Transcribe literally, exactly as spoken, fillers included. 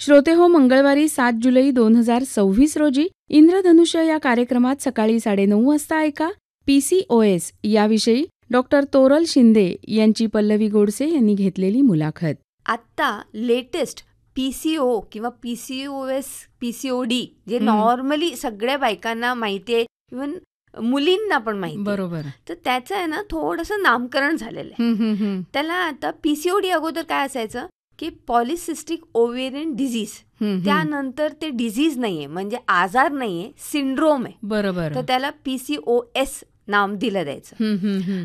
श्रोते हो, मंगळवारी सात जुलै दोन हजार सव्वीस रोजी इंद्रधनुष्य या कार्यक्रमात सकाळी साडेनऊ वाजता ऐका पीसीओएस याविषयी डॉक्टर तोरल शिंदे यांची पल्लवी गोडसे यांनी घेतलेली मुलाखत. आत्ता लेटेस्ट पीसीओ किंवा पीसीओएस पीसीओडी जे नॉर्मली सगळ्या बायकांना माहिती आहे, इव्हन मुलींना पण माहिती, बरोबर, तर त्याचं आहे ना थोडंसं नामकरण झालेलं आहे. त्याला आता पीसीओडी अगोदर काय असायचं की पॉलिसिस्टिक ओव्हेरियन डिझीज, त्यानंतर ते डिझीज नाहीये म्हणजे आजार नाहीये, सिंड्रोम आहे. बरोबर, तर त्याला पीसीओएस नाम दिलं द्यायचं.